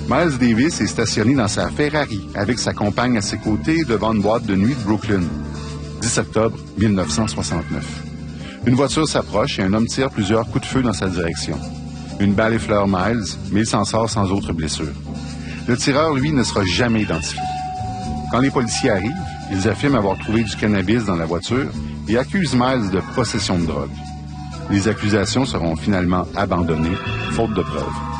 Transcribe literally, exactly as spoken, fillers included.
Miles Davis est stationné dans sa Ferrari avec sa compagne à ses côtés devant une boîte de nuit de Brooklyn. dix octobre mille neuf cent soixante-neuf. Une voiture s'approche et un homme tire plusieurs coups de feu dans sa direction. Une balle effleure Miles, mais il s'en sort sans autre blessure. Le tireur, lui, ne sera jamais identifié. Quand les policiers arrivent, ils affirment avoir trouvé du cannabis dans la voiture et accusent Miles de possession de drogue. Les accusations seront finalement abandonnées, faute de preuves.